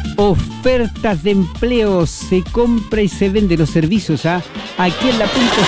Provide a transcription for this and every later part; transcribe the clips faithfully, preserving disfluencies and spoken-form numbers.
Ofertas de empleo, se compra y se vende los servicios, ¿ah? Aquí en la punto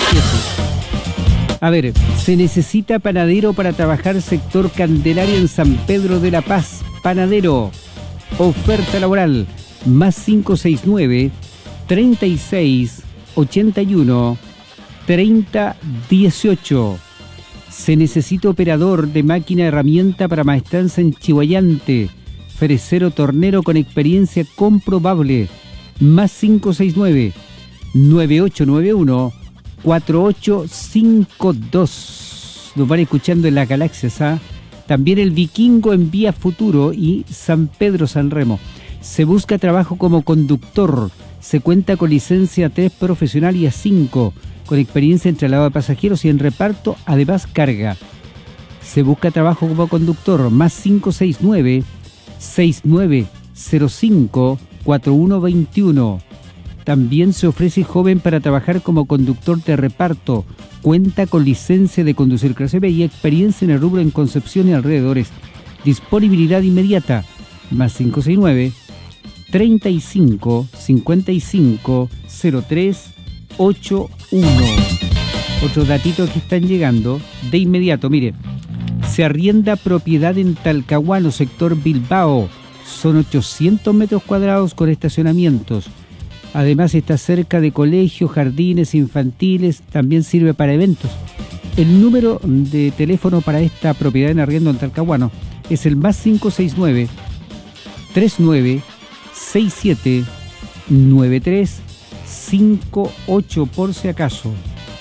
siete. A ver, se necesita panadero para trabajar sector Candelaria en San Pedro de la Paz. Panadero. Oferta laboral. Más cinco seis nueve, treinta y seis, ochenta y uno, treinta, dieciocho. Se necesita operador de máquina herramienta para maestranza en Chihuayante. Fresero tornero con experiencia comprobable. Más cinco seis nueve, nueve ocho nueve uno, cuatro ocho cinco dos. Nos van escuchando en las galaxias, ¿ah? También el Vikingo en Vía Futuro y San Pedro San Remo. Se busca trabajo como conductor. Se cuenta con licencia tres profesional y A cinco, con experiencia en traslado de pasajeros y en reparto, además carga. Se busca trabajo como conductor. Más cinco seis nueve, seis nueve cero cinco, cuatro uno dos uno. También se ofrece joven para trabajar como conductor de reparto. Cuenta con licencia de conducir clase B y experiencia en el rubro en Concepción y alrededores. Disponibilidad inmediata. Más cinco seis nueve, treinta y cinco, cincuenta y cinco, cero tres ochenta y uno. Otros datitos que están llegando de inmediato, mire. Se arrienda propiedad en Talcahuano, sector Bilbao. Son ochocientos metros cuadrados con estacionamientos. Además está cerca de colegios, jardines infantiles, también sirve para eventos. El número de teléfono para esta propiedad en arriendo en Talcahuano es el más cinco seis nueve, tres nueve seis siete, nueve tres cinco ocho por si acaso.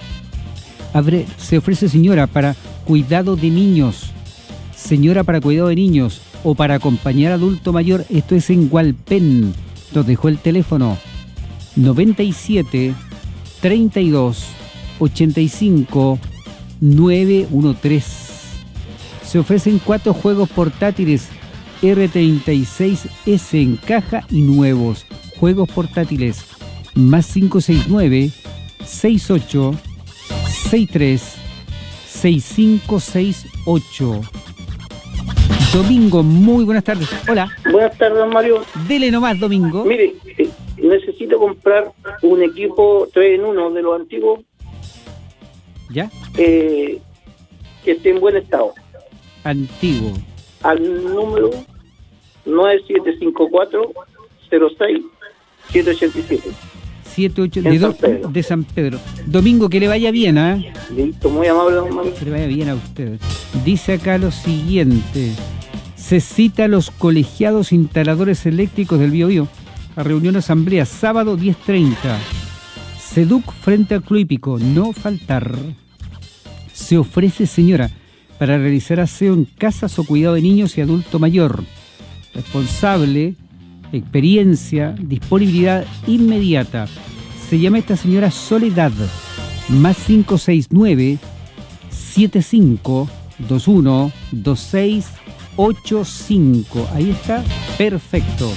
Abre, se ofrece señora para cuidado de niños, señora para cuidado de niños o para acompañar adulto mayor. Esto es en Hualpén. Nos dejó el teléfono noventa y siete, treinta y dos, ochenta y cinco, novecientos trece. Se ofrecen cuatro juegos portátiles R treinta y seis S en caja y nuevos. Juegos portátiles. Más cinco seis nueve, seis ocho, seis tres, seis cinco seis ocho. Domingo, muy buenas tardes. Hola. Buenas tardes, Mario. Dele nomás, Domingo. Mire, eh, necesito comprar un equipo tres en uno de los antiguos. ¿Ya? Eh, que esté en buen estado. Antiguo. Al número nueve siete cinco cuatro, cero seis, siete ocho siete. siete ocho En de, San do, Pedro. de San Pedro. Domingo, que le vaya bien, ¿ah? ¿eh? Listo, muy amable, don Mario. Que le vaya bien a usted. Dice acá lo siguiente. Se cita a los colegiados instaladores eléctricos del Biobío a reunión asamblea sábado diez treinta. Seduc frente al Club Hípico, no faltar. Se ofrece señora para realizar aseo en casas o cuidado de niños y adulto mayor. Responsable, experiencia, disponibilidad inmediata. Se llama esta señora Soledad. Más cinco seis nueve, siete cinco dos uno, dos seis ocho cinco. Ahí está, perfecto.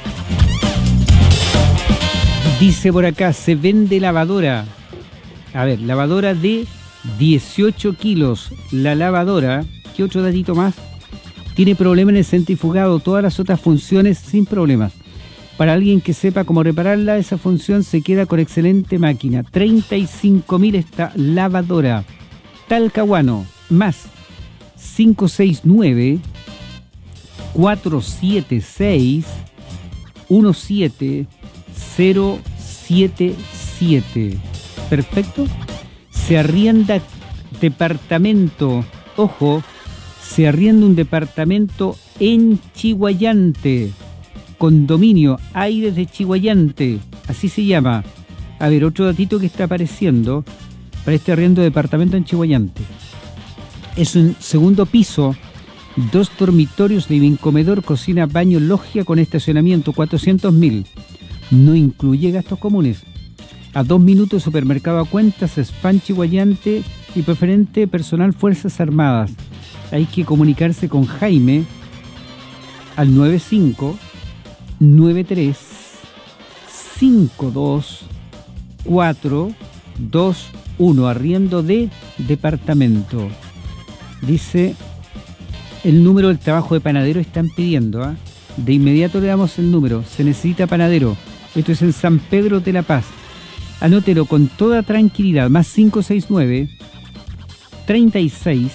Dice por acá, se vende lavadora. A ver, lavadora de dieciocho kilos. La lavadora, ¿qué otro datito más? Tiene problema en el centrifugado, todas las otras funciones sin problemas. Para alguien que sepa cómo repararla, esa función se queda con excelente máquina. treinta y cinco mil esta lavadora. Talcahuano, más cinco seis nueve, cuatro siete seis, uno siete cero siete siete. Perfecto. Se arrienda departamento. Ojo, se arrienda un departamento en Chihuayante. Condominio Aires de Chihuayante. Así se llama. A ver, otro datito que está apareciendo para este arriendo de departamento en Chihuayante. Es un segundo piso, dos dormitorios, living, comedor, cocina, baño, logia con estacionamiento, cuatrocientos mil. No incluye gastos comunes. A dos minutos, supermercado a cuentas, Span Chihuayante y preferente personal Fuerzas Armadas. Hay que comunicarse con Jaime al nueve cinco, nueve tres, cinco dos, cuatro dos uno. Arriendo de departamento. Dice, el número del trabajo de panadero están pidiendo, ¿eh? De inmediato le damos el número. Se necesita panadero. Esto es en San Pedro de la Paz. Anótelo con toda tranquilidad. Más cinco seis nueve, treinta y seis,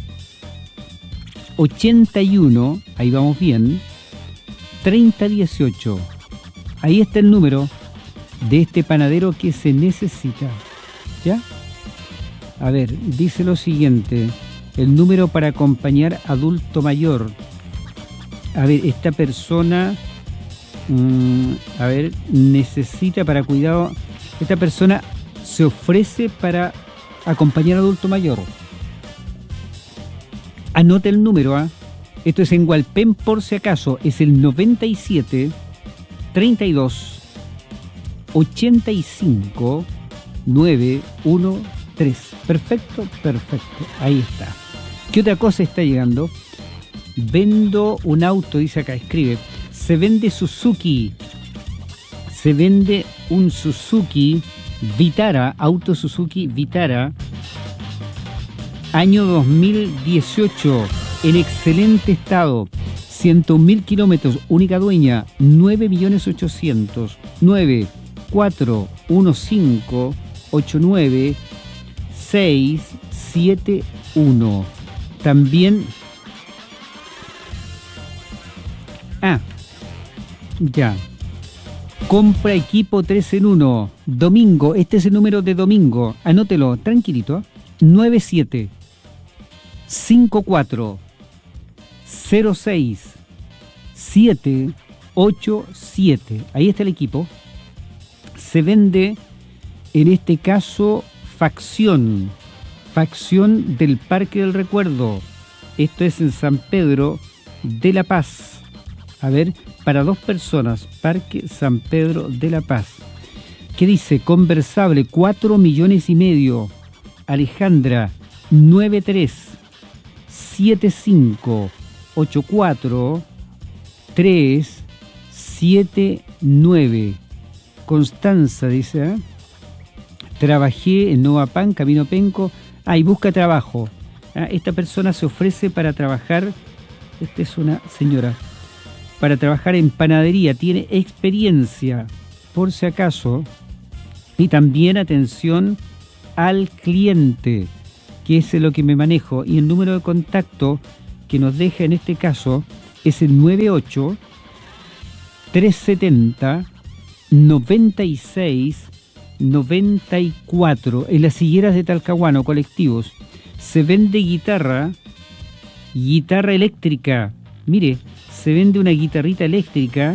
ochenta y uno. Ahí vamos bien. treinta dieciocho. Ahí está el número de este panadero que se necesita. ¿Ya? A ver, dice lo siguiente. El número para acompañar adulto mayor. A ver, esta persona... Mmm, a ver, necesita para cuidado... Esta persona se ofrece para acompañar adulto mayor. Anote el número, ¿ah? ¿eh? Esto es en Hualpén por si acaso. Es el noventa y siete, treinta y dos, ochenta y cinco, novecientos trece. Perfecto, perfecto. Ahí está. ¿Qué otra cosa está llegando? Vendo un auto, dice acá, escribe. Se vende Suzuki. Se vende un Suzuki Vitara, auto Suzuki Vitara, año dos mil dieciocho, en excelente estado, ciento mil kilómetros, única dueña, nueve millones ochocientos, nueve cuatro uno cinco ocho nueve seis siete uno. También... Ah, ya. Compra equipo tres en uno. Domingo, este es el número de Domingo. Anótelo, tranquilito. nueve siete cinco cuatro cero seis siete ocho siete. Ahí está el equipo. Se vende, en este caso, facción. Facción del Parque del Recuerdo. Esto es en San Pedro de la Paz. A ver, para dos personas, Parque San Pedro de la Paz. ¿Qué dice? Conversable, cuatro millones y medio. Alejandra, nueve tres siete cinco ocho cuatro tres siete nueve. Constanza dice, ¿eh? Trabajé en Novapan, Camino Penco. Ah, y busca trabajo. Ah, esta persona se ofrece para trabajar. Esta es una señora. Para trabajar en panadería, tiene experiencia, por si acaso, y también atención al cliente, que es lo que me manejo, y el número de contacto que nos deja en este caso es el nueve ocho tres siete cero nueve seis nueve cuatro, en las higueras de Talcahuano, colectivos. Se vende guitarra, guitarra eléctrica, mire, se vende una guitarrita eléctrica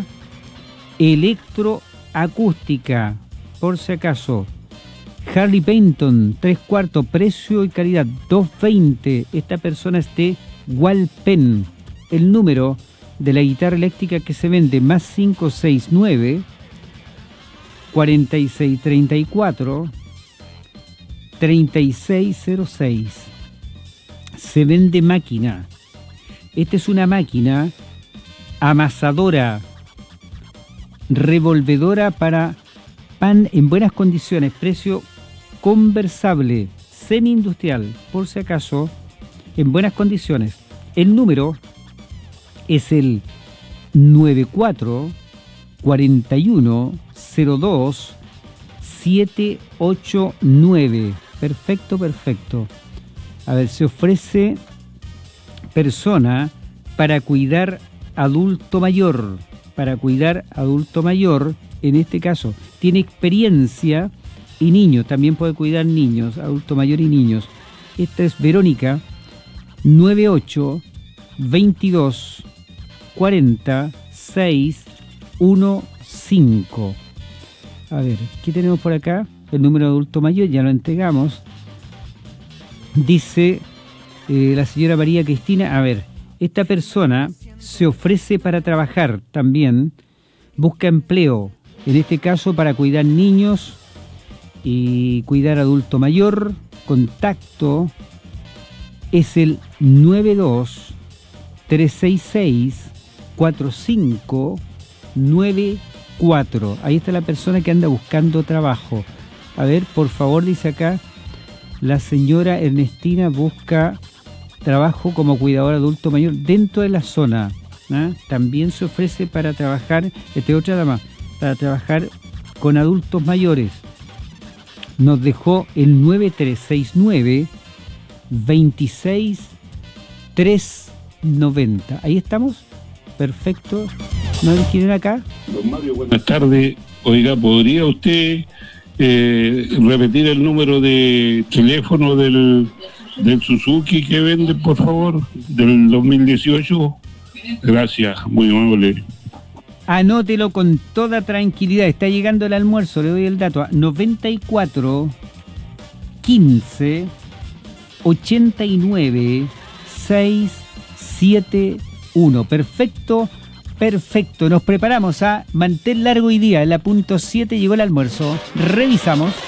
electroacústica, por si acaso. Harley Benton, tres cuartos, precio y calidad, doscientos veinte. Esta persona es de Hualpén. El número de la guitarra eléctrica que se vende, más cinco seis nueve, cuarenta y seis treinta y cuatro, treinta y seis cero seis. Se vende máquina. Esta es una máquina amasadora, revolvedora para pan en buenas condiciones, precio conversable, semi-industrial, por si acaso, en buenas condiciones. El número es el nueve cuatro cuatro uno cero dos siete ocho nueve. Perfecto, perfecto. A ver, se ofrece persona para cuidar adulto mayor, para cuidar adulto mayor, en este caso, tiene experiencia, y niños, también puede cuidar niños, adulto mayor y niños. Esta es Verónica, nueve ocho veintidós cuarenta seis quince. A ver, ¿qué tenemos por acá? El número de adulto mayor, ya lo entregamos. Dice eh, la señora María Cristina, a ver, esta persona se ofrece para trabajar también, busca empleo, en este caso para cuidar niños y cuidar adulto mayor. Contacto es el nueve dos tres seis seis cuatro cinco nueve cuatro. Ahí está la persona que anda buscando trabajo. A ver, por favor, dice acá, la señora Ernestina busca trabajo como cuidador adulto mayor dentro de la zona. ¿ah? También se ofrece para trabajar, este otra dama, para trabajar con adultos mayores. Nos dejó el nueve tres seis nueve, veintiséis, trescientos noventa. Ahí estamos. Perfecto. ¿No quieren acá? Don Mario, buenas tardes. Oiga, ¿podría usted eh, repetir el número de teléfono del, del Suzuki que vende, por favor, del dos mil dieciocho? Gracias, muy amable. Anótelo con toda tranquilidad. Está llegando el almuerzo, le doy el dato. A noventa y cuatro, quince, ochenta y nueve, seiscientos setenta y uno. Perfecto, perfecto. Nos preparamos a mantel largo y día. En la punto siete llegó el almuerzo. Revisamos.